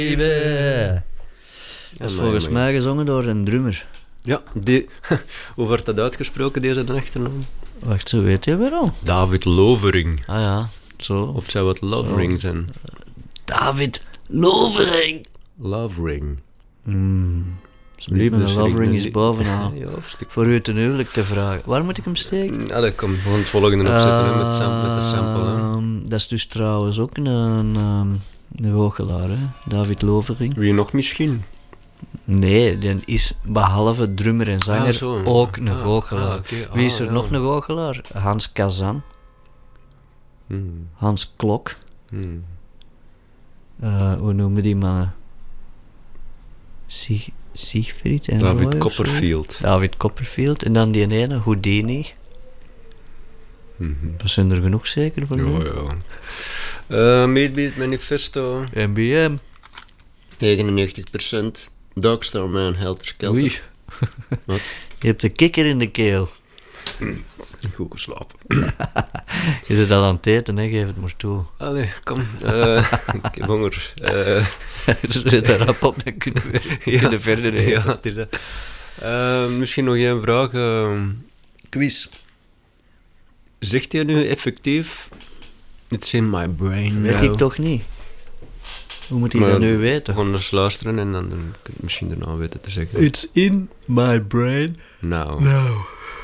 Dat is volgens mij gezongen door een drummer. Ja, hoe wordt dat uitgesproken, deze achternaam? Wacht, zo weet je weer al. David Lovering. Ah ja, zo. Of zou het Lovering zijn? David Lovering. Lovering. Liefdesring. Lovering is bovenaan. Ja, hoofdstuk. Voor u ten huwelijk te vragen. Waar moet ik hem steken? Ja, dat komt gewoon het volgende opzetten hè, met de sample. Hè. Dat is dus trouwens ook een goochelaar, hè? David Lovering. Wie nog misschien? Nee, die is behalve drummer en zanger ook een goochelaar. Okay. Wie is er nog een goochelaar? Hans Kazan. Hans Klok. Hoe noemen die mannen? Siegfried en David Roy Copperfield. David Copperfield. En dan die ene, Houdini. Dat zijn er genoeg zeker van nu? Ja. Meetbeat Manifesto. NBM. 99%. Dogstar Man, Helter Skelter. Oei. Wat? Je hebt de kikker in de keel. Goed geslapen. Je zit al aan het eten, hè? Geef het maar toe. Allee, kom. Ik heb honger. Zet daar rap op, dan kunnen we kunnen verder eten. Ja, het is dat. Misschien nog één vraag. Quiz. Zegt hij nu effectief... It's in my brain Weet now. ik toch niet. Hoe moet hij dat nu weten? Gewoon eens luisteren en dan kun je het misschien daarna weten te zeggen. It's in my brain Nou. now.